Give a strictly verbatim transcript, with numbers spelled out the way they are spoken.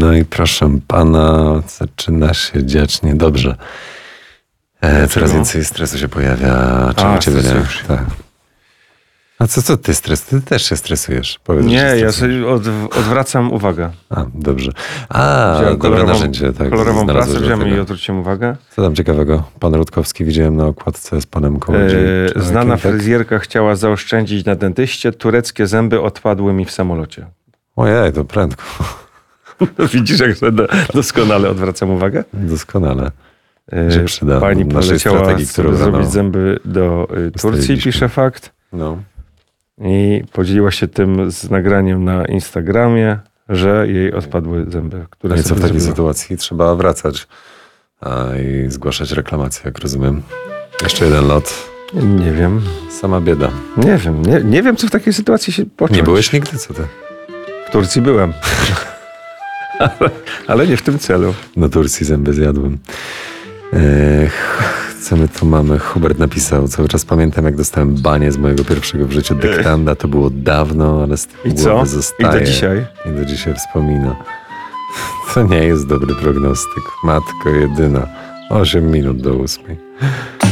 No i proszę pana, zaczyna się dziać niedobrze. E, coraz więcej stresu się pojawia. Czemu A, ciebie nie? stresujesz. Tak. A co, co ty stres? Ty też się stresujesz. Powiedz, że Nie, się ja stresujesz. sobie od, odwracam uwagę. A, dobrze. A, Wziąłem dobre narzędzie. Tak, kolorową znalazłeś prasę, do wziąłem tego. i odwróciłem uwagę. Co tam ciekawego? Pan Rutkowski widziałem na okładce z panem Kołodziej. E, znana tak? fryzjerka chciała zaoszczędzić na dentyście. Tureckie zęby odpadły mi w samolocie. Ojej, to prędko. Widzisz, jak sobie do- doskonale odwracam uwagę? Doskonale. E, Się przyda Pani w naszej poleciała strategii, którą sobie rano zrobić zęby do y, Turcji, ustaliliśmy. pisze fakt. No. I podzieliła się tym z nagraniem na Instagramie, że jej odpadły zęby, które No i co w sobie takiej zrobiła. sytuacji? Trzeba wracać a, i zgłaszać reklamację, jak rozumiem. Jeszcze jeden lot. Nie wiem. Sama bieda. Nie wiem. Nie, nie wiem, co w takiej sytuacji się począć. Nie byłeś nigdy? Co ty? W Turcji byłem. ale, ale nie w tym celu. Na Turcji zęby zjadłem. Ech, co my tu mamy? Hubert napisał, cały czas pamiętam, jak dostałem banie z mojego pierwszego w życiu dyktanda. To było dawno, ale z I tyłu co? głowy I zostaje. do dzisiaj? I do dzisiaj wspomina. To nie jest dobry prognostyk. Matko jedyna. Osiem minut do ósmej.